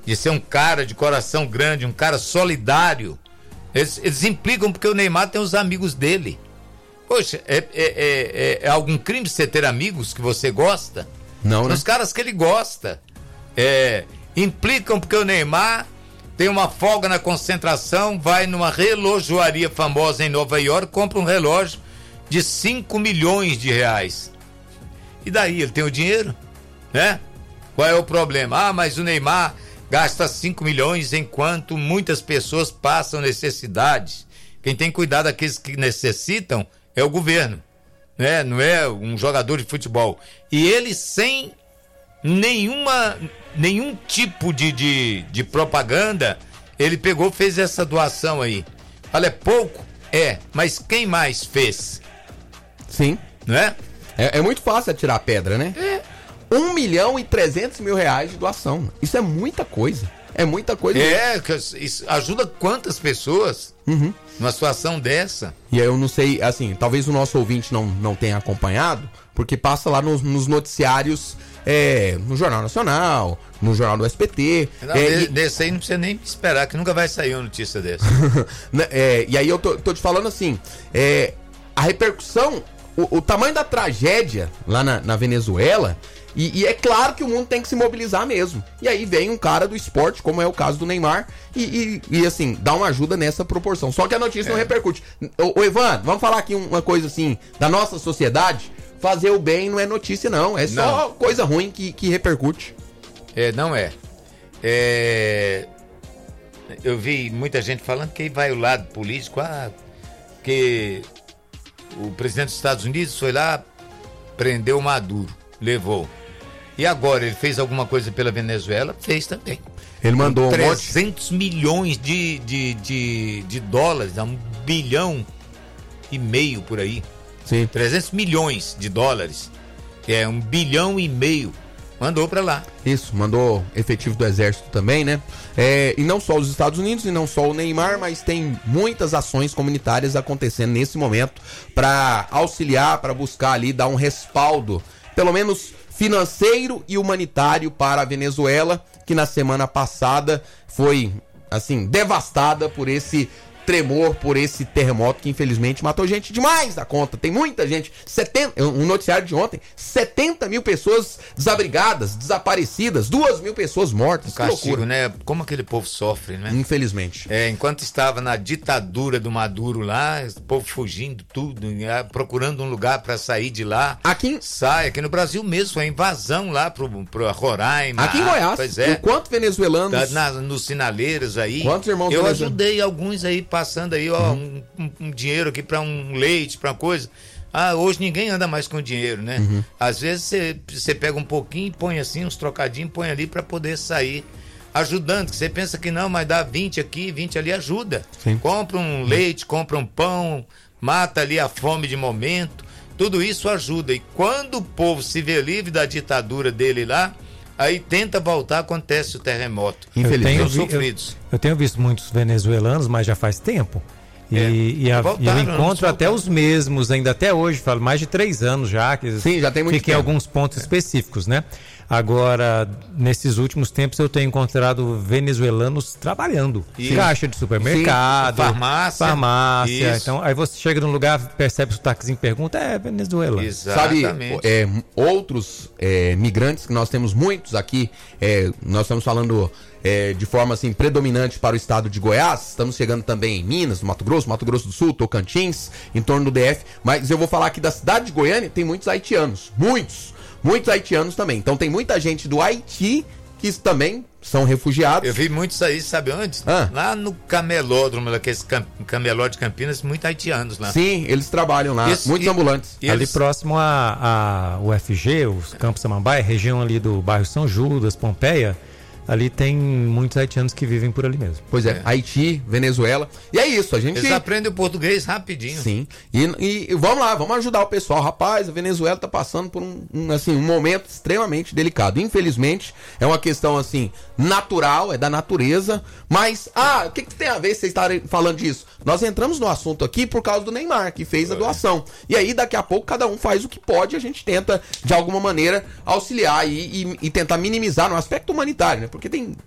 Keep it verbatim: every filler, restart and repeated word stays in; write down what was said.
de ser um cara de coração grande, um cara solidário. Eles, eles implicam porque o Neymar tem os amigos dele. Poxa, é, é, é, é algum crime você ter amigos que você gosta? Não, né? Os caras que ele gosta. É, implicam porque o Neymar tem uma folga na concentração, vai numa relojoaria famosa em Nova York, compra um relógio de cinco milhões de reais. E daí, ele tem o dinheiro, né? Qual é o problema? Ah, mas o Neymar gasta cinco milhões enquanto muitas pessoas passam necessidades. Quem tem que cuidar daqueles que necessitam é o governo, né? Não é um jogador de futebol. E ele, sem nenhuma, nenhum tipo de, de, de propaganda, ele pegou, fez essa doação aí. Olha, é pouco? É, mas quem mais fez? Sim. Não é? É, é muito fácil atirar a pedra, né? É. Um milhão e trezentos mil reais de doação. Isso é muita coisa. É muita coisa. É, isso ajuda quantas pessoas Uhum. numa situação dessa? E aí eu não sei, assim, talvez o nosso ouvinte não, não tenha acompanhado, porque passa lá nos, nos noticiários, é, no Jornal Nacional, no Jornal do S B T. Não, é, e... Desse aí não precisa nem esperar, que nunca vai sair uma notícia dessa. é, e aí eu tô, tô te falando assim, é, a repercussão, o, o tamanho da tragédia lá na, na Venezuela. E, e é claro que o mundo tem que se mobilizar mesmo. E aí vem um cara do esporte, como é o caso do Neymar, e, e, e assim, dá uma ajuda nessa proporção. Só que a notícia é. não repercute. Ô, ô Evandro, vamos falar aqui uma coisa assim, da nossa sociedade. Fazer o bem não é notícia, não. É só não. coisa ruim que, que repercute. É, não é. é. Eu vi muita gente falando que vai o lado político, ah, que o presidente dos Estados Unidos foi lá, prendeu o Maduro, levou. E agora, ele fez alguma coisa pela Venezuela? Fez também. Ele mandou um trezentos milhões de, de, de, de dólares, um bilhão e meio por aí. Sim. trezentos milhões de dólares. É um bilhão e meio. Mandou pra lá. Isso, mandou efetivo do exército também, né? É, e não só os Estados Unidos e não só o Neymar, mas tem muitas ações comunitárias acontecendo nesse momento para auxiliar, para buscar ali, dar um respaldo, pelo menos financeiro e humanitário para a Venezuela, que na semana passada foi, assim, devastada por esse tremor, por esse terremoto que infelizmente matou gente demais da conta. Tem muita gente, setenta, um noticiário de ontem, setenta mil pessoas desabrigadas, desaparecidas, duas mil pessoas mortas. Um castigo, né? Como aquele povo sofre, né? Infelizmente. É, enquanto estava na ditadura do Maduro lá, o povo fugindo tudo, procurando um lugar para sair de lá. Aqui sai, aqui no Brasil mesmo, foi a invasão lá pro, pro Roraima. Aqui em Goiás, pois é. Enquanto venezuelanos... Na, nos sinaleiros aí. Quantos irmãos Eu venezuelanos? ajudei alguns aí, passando aí, ó, uhum. um, um, um dinheiro aqui para um leite, para coisa. Ah, hoje ninguém anda mais com dinheiro, né? Uhum. Às vezes você pega um pouquinho e põe assim, uns trocadinhos, põe ali para poder sair ajudando. Você pensa que não, mas dá vinte aqui, vinte ali, ajuda. Sim. Compra um leite, compra um pão, mata ali a fome de momento. Tudo isso ajuda. E quando o povo se vê livre da ditadura dele lá, aí tenta voltar, acontece o terremoto. Infelizmente. Eu, sofridos. Eu, eu tenho visto muitos venezuelanos, mas já faz tempo. E, é. e, a, voltaram, e eu encontro até os mesmos, ainda até hoje, falo mais de três anos já. Que Sim, já tem muito fiquem em alguns pontos é. específicos, né? Agora, nesses últimos tempos, eu tenho encontrado venezuelanos trabalhando. Isso. Caixa de supermercado, Sim, farmácia. farmácia. Então, aí você chega num lugar, percebe o sotaquezinho e pergunta, é Venezuela. Exatamente. Sabe, é, outros é, migrantes, que nós temos muitos aqui, é, nós estamos falando é, de forma assim, predominante para o estado de Goiás, estamos chegando também em Minas, no Mato Grosso, Mato Grosso do Sul, Tocantins, em torno do D F, mas eu vou falar aqui da cidade de Goiânia, tem muitos haitianos, muitos. Muitos haitianos também. Então tem muita gente do Haiti que também são refugiados. Eu vi muitos aí, sabe onde? Ah. Lá no camelódromo, aquele cameló de Campinas, muitos haitianos lá. Sim, eles trabalham lá, isso, muitos e, ambulantes. E ali eles... próximo a, a U F G, os Campos Samambaia, região ali do bairro São Judas, Pompeia, ali tem muitos haitianos que vivem por ali mesmo. Pois é, é. Haiti, Venezuela. E é isso, a gente... Eles aprendem o português rapidinho. Sim. E, e vamos lá, vamos ajudar o pessoal. Rapaz, a Venezuela tá passando por um, um, assim, um momento extremamente delicado. Infelizmente, é uma questão, assim, natural, é da natureza. Mas, ah, o que, que tem a ver vocês estarem falando disso? Nós entramos no assunto aqui por causa do Neymar, que fez a doação. E aí, daqui a pouco, cada um faz o que pode. A gente tenta, de alguma maneira, auxiliar e, e, e tentar minimizar no aspecto humanitário, né? Porque tem